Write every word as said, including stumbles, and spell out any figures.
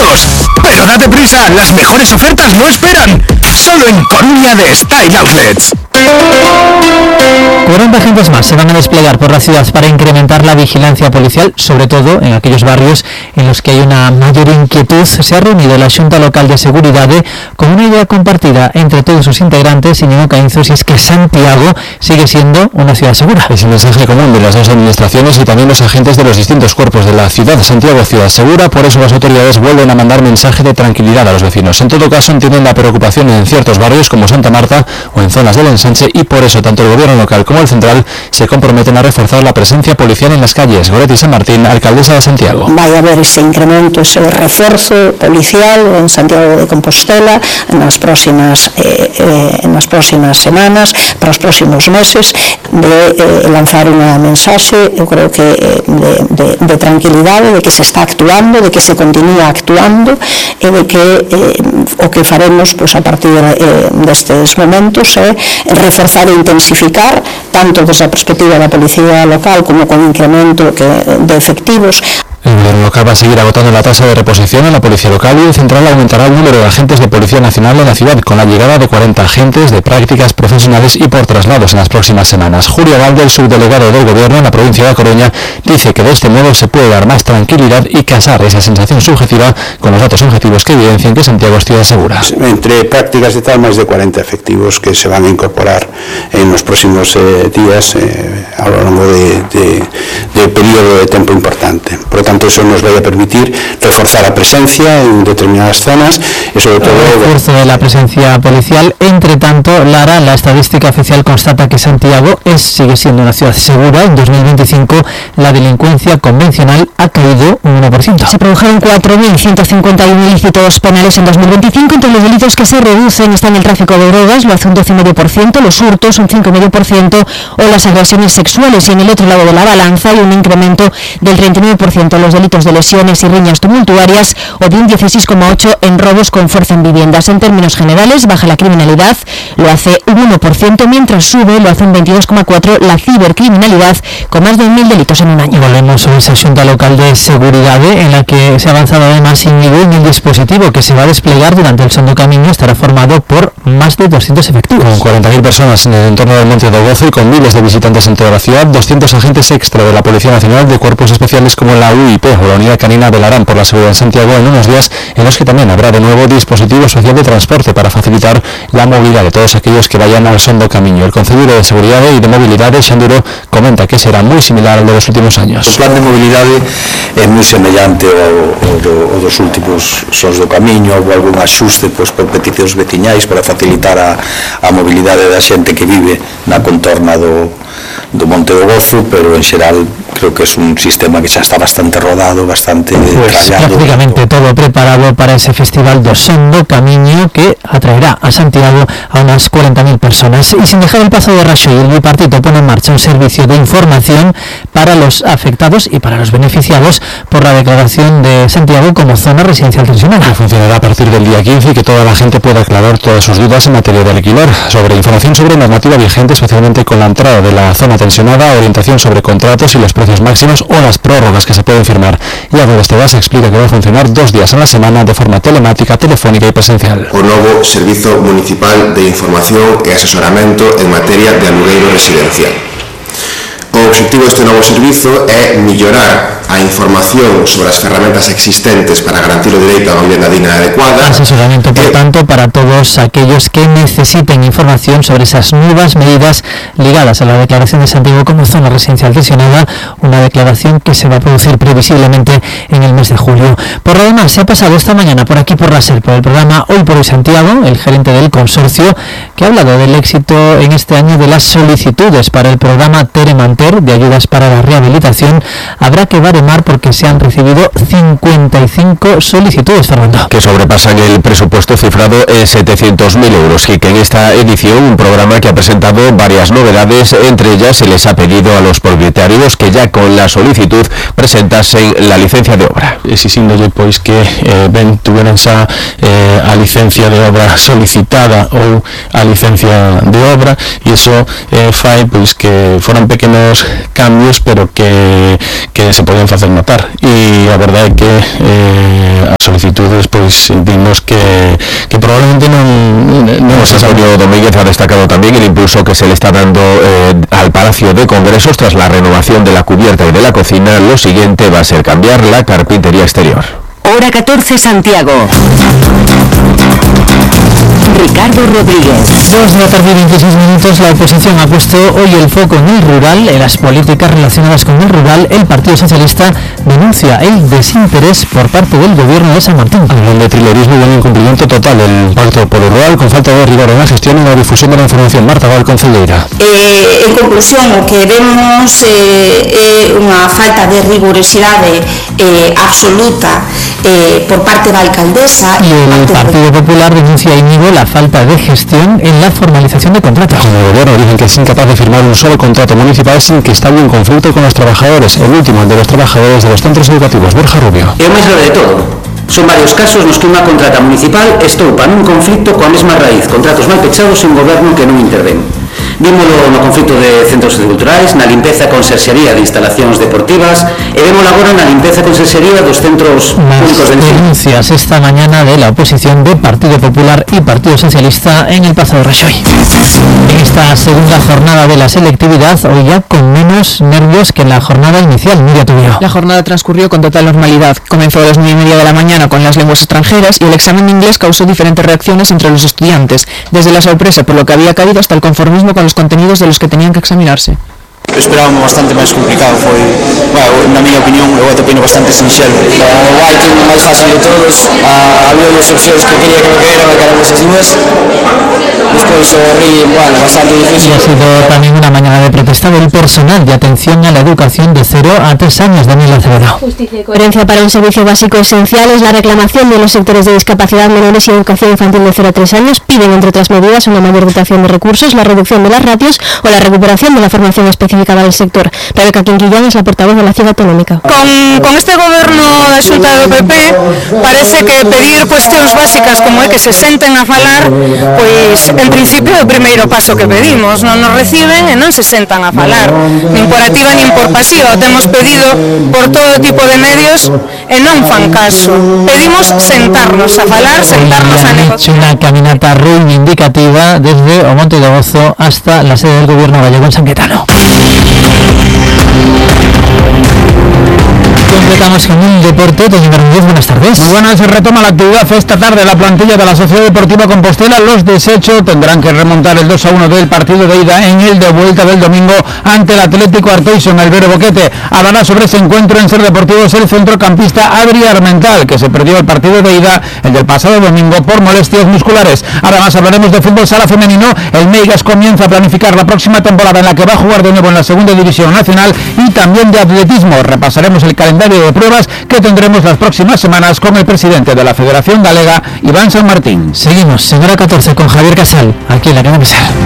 euros. Pero date prisa, las mejores ofertas no esperan. Solo en Coruña de Style Outlets. cuarenta agentes más se van a desplegar por la ciudad para incrementar la vigilancia policial, sobre todo en aquellos barrios en los que hay una mayor inquietud. Se ha reunido la Xunta Local de Seguridad con una idea compartida entre todos sus integrantes, Íñigo Caínzos, y es que Santiago sigue siendo una ciudad segura. Es un mensaje común de las dos administraciones y también los agentes de los distintos cuerpos de la ciudad. Santiago, ciudad segura, por eso las autoridades vuelven a mandar mensaje de tranquilidad a los vecinos. En todo caso, entienden la preocupación en ciertos barrios como Santa Marta o en zonas del Ensanche, y por eso tanto el gobierno local como el central se comprometen a reforzar la presencia policial en las calles. Goretti San Martín, alcaldesa de Santiago. Va a haber ese incremento, ese refuerzo policial en Santiago de Compostela en las próximas eh, eh, en las próximas semanas, para os próximos meses, de eh, lanzar unha mensaxe, eu creo que eh, de, de, de tranquilidade, de que se está actuando, de que se continúa actuando e de que eh, o que faremos pues, a partir eh, destes momentos é eh, reforzar e intensificar tanto desde a perspectiva da policía local como con incremento que, de efectivos. El gobierno local va a seguir agotando la tasa de reposición en la policía local y el central aumentará el número de agentes de policía nacional en la ciudad con la llegada de cuarenta agentes de prácticas profesionales y por traslados en las próximas semanas. Julio Valde, el subdelegado del gobierno en la provincia de Coruña, dice que de este modo se puede dar más tranquilidad y casar esa sensación subjetiva con los datos objetivos que evidencian que Santiago es ciudad segura. Entre prácticas y tal, más de cuarenta efectivos que se van a incorporar en los próximos eh, días eh, a lo largo de, de, de periodo de tiempo importante. Por lo tanto, eso nos va a permitir reforzar la presencia en determinadas zonas y sobre todo el refuerzo de la presencia policial. Entre tanto, Lara, la estadística oficial constata que Santiago es, sigue siendo una ciudad segura. En dos mil veinticinco la delincuencia convencional ha caído un uno por ciento. Se produjeron cuatro mil ciento cincuenta y uno ilícitos penales en dos mil veinticinco. Entre los delitos que se reducen están el tráfico de drogas, lo hace un doce coma cinco por ciento, los hurtos un cinco coma cinco por ciento o las agresiones sexuales, y en el otro lado de la balanza hay un incremento del treinta y nueve por ciento en los delitos de lesiones y riñas tumultuarias o de un dieciséis coma ocho por ciento en robos con fuerza en viviendas. En términos generales, baja la criminalidad, lo hace un uno por ciento, mientras sube, lo hace un veintidós coma cuatro por ciento la cibercriminalidad, con más de mil delitos en un año. Volvemos sobre esa Xunta Local de Seguridad, en la que se ha avanzado además en el dispositivo que se va a desplegar durante el Sondo Camiño. Estará formado por más de doscientos efectivos. Con cuarenta mil personas en el entorno del Monte do Gozo y con miles de visitantes en toda la ciudad, doscientos agentes extra de la Policía Nacional, de cuerpos especiales como la U I P o la Unidad Canina de Larán por la Seguridad en Santiago, en unos días en los que también habrá de nuevo dispositivo social de transporte para facilitar la movilidad de todos aquellos que vayan al Sondo Camiño. El concejal de Seguridad y de Movilidad, Xanduro, comenta que será muy similar al de los últimos años. O plan de mobilidade é moi semellante ao, ao, do, ao dos últimos Sons do Camiño, ou algún axuste pois, por peticións veciñais para facilitar a, a mobilidade da xente que vive na contorna do, do Monte do Gozo, pero en xeral creo que es un sistema que xa está bastante rodado, bastante pues trallado. Prácticamente todo preparado para ese festival do Sondo Camiño, que atraerá a Santiago a unas cuarenta mil personas. Y sin dejar el paso de Raxoi, el bipartito pone en marcha un servicio de información para los afectados y para los beneficiados por la declaración de Santiago como zona residencial tensionada. Que funcionará a partir del día quince y que toda la gente pueda aclarar todas sus dudas en materia de alquiler, sobre información sobre normativa vigente, especialmente con la entrada de la zona tensionada, orientación sobre contratos y los precios máximos o las prórrogas que se pueden firmar. Y Álvaro Estevas explica que va a funcionar dos días a la semana de forma telemática, telefónica y presencial. O novo Servizo Municipal de Información e Asesoramento en materia de alugueiro residencial. O objetivo deste novo servizo é mellorar a información sobre as ferramentas existentes para garantir o dereito a unha vivenda digna e adecuada. Asesoramiento, por tanto, para todos aquellos que necesiten información sobre esas nuevas medidas ligadas a la declaración de Santiago como zona residencial tensionada, una declaración que se va a producir previsiblemente en el mes de julio. Por lo demás, se ha pasado esta mañana por aquí por la SER, por el programa Hoy por Hoy Santiago, el gerente del consorcio, que ha hablado del éxito en este año de las solicitudes para el programa Teremanter de ayudas para la rehabilitación. Habrá que baremar porque se han recibido cincuenta y cinco solicitudes, Fernando. Que sobrepasan el presupuesto cifrado en setecientos mil euros y que en esta edición un programa que ha presentado varias novedades, entre ellas se les ha pedido a los propietarios que ya con la solicitud presentasen la licencia de obra. Exixíndolle pois que eh, ben tuveran xa eh, a licencia de obra solicitada ou a licencia de obra, e iso eh, fai pois que foran pequenos cambios pero que, que se poden facer notar, e a verdade é que eh, as solicitudes solicitudes, pois vimos que, que probablemente non... non José Antonio Domínguez ha destacado también el impulso que se le está dando eh, al Palacio de Congresos tras la renovación de la cubierta y de la cocina. Lo siguiente va a ser cambiar la carpintería exterior. Hora catorce, Santiago. Ricardo Rodríguez. Dos de la tarde y veintiséis minutos, la oposición ha puesto hoy el foco en el rural, en las políticas relacionadas con el rural. El Partido Socialista denuncia el desinterés por parte del gobierno de San Martín. Hablan de trilerismo y un incumplimiento total del Pacto por el Rural, con falta de rigor en la gestión y la difusión de la información. Marta Val, concelleira. Eh, en conclusión, o que vemos é eh, unha falta de rigorosidade eh, absoluta eh, por parte da alcaldesa. Y el Partido Popular denuncia a Íñigo la falta de gestión en la formalización de contratos. Como el gobierno dicen que es incapaz de firmar un solo contrato municipal sin que estalle en conflicto con los trabajadores. El último, el de los trabajadores de los centros educativos. Borja Rubio. É o máis grave de todo. Son varios casos nos que unha contrata municipal estoupa nun conflicto coa mesma raíz, contratos mal pechados e un goberno que non intervén. Vímolo no conflito de centros culturais, na limpeza e conserxería de instalacións deportivas e vémolo agora na limpeza e conserxería dos centros públicos de ensino. Denuncias esta mañana de la oposición de Partido Popular y Partido Socialista en el Pazo de Raxoi. En esta segunda jornada de la selectividad, hoy ya con menos nervios que en la jornada inicial. Mira tu video. La jornada transcurrió con total normalidad. Comenzó a las nueve y media de la mañana con las lenguas extranjeras y el examen de inglés causó diferentes reacciones entre los estudiantes, desde la sorpresa por lo que había cabido hasta el conformismo con los contenidos de los que tenían que examinarse. Esperábamos bastante máis complicado, foi, bueno, na miña opinión, eu atopino bastante sinxelo. O writing máis fácil de todos, a, había dos opcións que quería que me caeran, que eran esas dúas. Despois o reading, bueno, bastante difícil. Y ha sido también una mañana de protesta del personal de atención a la educación de cero a tres años. Daniel Acevedo. Justicia y coherencia para un servicio básico esencial es la reclamación de los sectores de discapacidad menores y educación infantil de cero a tres años. Piden, entre otras medidas, una mayor dotación de recursos, la reducción de las ratios o la recuperación de la formación específica del sector. Rebeca Quinquillán es la portavoz de la Ciudad Autonómica. Con, con este goberno da Xunta do P P parece que pedir cuestións básicas como é que se senten a falar, pois en principio é o primeiro paso que pedimos, non nos reciben e non se sentan a falar, nin por activa nin por pasiva. Temos pedido por todo tipo de medios e non fan caso. Pedimos sentarnos a falar, sentarnos a negociar. Una caminata reivindicativa desde o Monte de Gozo hasta la sede del gobierno gallego en San Quetano. Completamos con un deporte. Doña Bermúdez, buenas tardes. Muy buenas, se retoma la actividad esta tarde. La plantilla de la Sociedad Deportiva Compostela, los desechos, tendrán que remontar el dos a uno del partido de ida en el de vuelta del domingo ante el Atlético Arteixo en el Vero Boquete. Hablará sobre ese encuentro en Ser Deportivos el centrocampista Adri Armental, que se perdió el partido de ida, el del pasado domingo, por molestias musculares. Además hablaremos de fútbol sala femenino. El Meigas comienza a planificar la próxima temporada en la que va a jugar de nuevo en la segunda división nacional, y también de atletismo. Repasaremos el calendario de pruebas que tendremos las próximas semanas con el presidente de la Federación Galega, Iván San Martín. Seguimos, señora catorce, con Javier Casal, aquí en la cadena Ser.